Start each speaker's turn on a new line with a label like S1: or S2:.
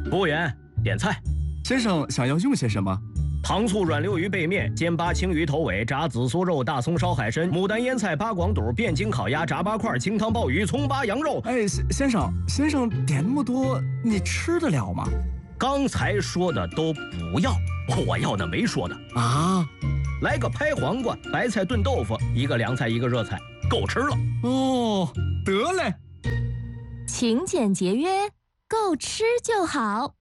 S1: 服务员，点菜。
S2: 先生想要用些什么？
S1: 糖醋软溜鱼背面、煎巴青鱼头尾、炸紫苏肉、大葱烧海参、牡丹腌菜、八广肚、汴京烤鸭、炸八块、清汤鲍鱼、葱巴羊肉。
S2: 哎，先生点那么多，你吃得了吗？
S1: 刚才说的都不要，我要的没说的
S2: 啊。
S1: 来个拍黄瓜、白菜炖豆腐，一个凉菜一个热菜，够吃了。
S2: 哦，得嘞。
S3: 勤俭节约，够吃就好。